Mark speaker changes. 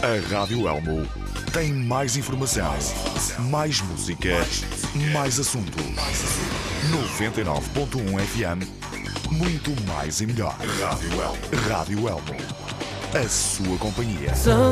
Speaker 1: A Rádio Elmo tem mais informação, mais música, mais assuntos. 99.1 FM, muito mais e melhor. Rádio Elmo. A sua companhia.